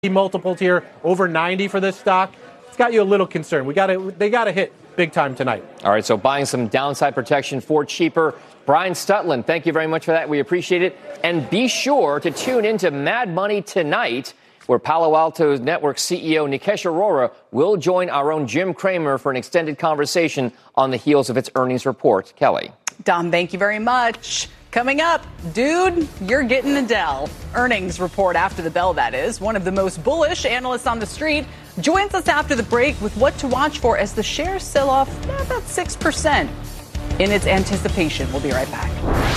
multiples here, over 90 for this stock. It's got you a little concerned. They got to hit big time tonight. All right, so buying some downside protection for cheaper. Brian Stutland, thank you very much for that. We appreciate it. And be sure to tune into Mad Money tonight, where Palo Alto Network CEO Nikesh Arora will join our own Jim Cramer for an extended conversation on the heels of its earnings report. Kelly. Dom, thank you very much. Coming up, dude, you're getting Adele. Earnings report after the bell, that is. One of the most bullish analysts on the street joins us after the break with what to watch for as the shares sell off about 6% in its anticipation. We'll be right back.